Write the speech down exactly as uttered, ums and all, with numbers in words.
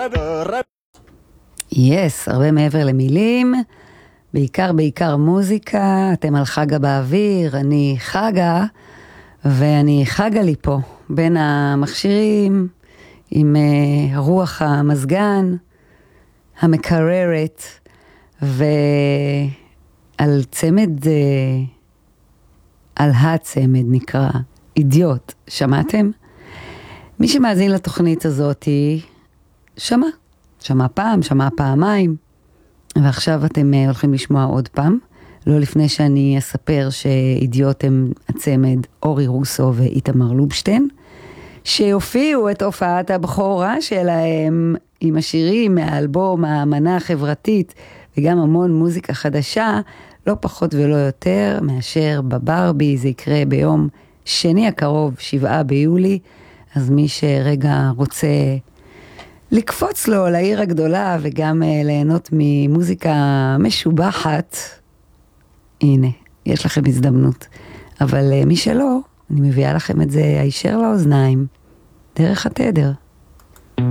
יס, הרבה מעבר למילים, בעיקר בעיקר מוזיקה. אתם על חגה באוויר, אני חגה, ואני חגה לי פה, בין המכשירים, עם uh, רוח המזגן, המקררת, ועל צמד, uh, על הצמד נקרא, אידיוט, שמעתם? מי שמאזין לתוכנית הזאת, שמע, שמע פעם, שמע פעמיים, ועכשיו אתם uh, הולכים לשמוע עוד פעם, לא לפני שאני אספר שאידיוט הם הצמד אורי רוסו ואיתמר לובשטיין, שהופיעו את הופעת הבכורה שלהם עם השירים מהאלבום האמנה החברתית, וגם המון מוזיקה חדשה, לא פחות ולא יותר מאשר בברבי. זה יקרה ביום שני הקרוב, שבעה ביולי, אז מי שרגע רוצה לקפוץ לו לעיר הגדולה וגם ליהנות ממוזיקה משובחת, הנה, יש לכם הזדמנות. אבל מי שלא, אני מביאה לכם את זה הישר לאוזניים, דרך התדר.